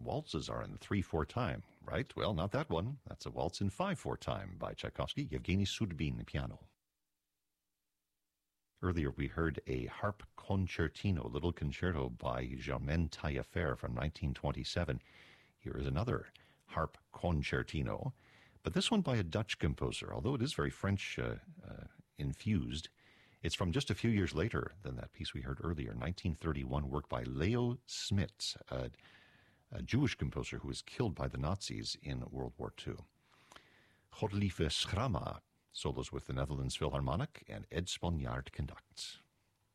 waltzes are in 3/4 time, right? Well, not that one. That's a waltz in 5/4 time by Tchaikovsky, Yevgeny Sudbin, piano. Earlier we heard a harp concertino, little concerto by Germaine Taillefer from 1927. Here is another harp concertino, but this one by a Dutch composer, although it is very French infused. It's from just a few years later than that piece we heard earlier, 1931, work by Leo Smits, a Jewish composer who was killed by the Nazis in World War II. Godlieve Schramma solos with the Netherlands Philharmonic, and Ed Sponjaard conducts.